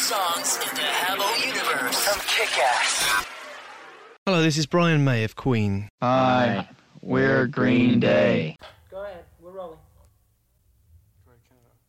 songs in the Habbo universe from Kick-Ass. Hello, this is Brian May of Queen. Hi, we're Green Day. Go ahead, we're rolling.